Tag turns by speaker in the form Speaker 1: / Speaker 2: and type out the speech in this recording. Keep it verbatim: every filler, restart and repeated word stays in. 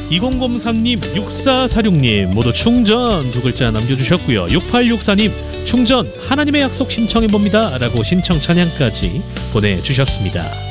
Speaker 1: 이공공삼님, 육사사육님 모두 충전 두 글자 남겨주셨고요. 육팔육사님 충전 하나님의 약속 신청해봅니다 라고 신청 찬양까지 보내주셨습니다.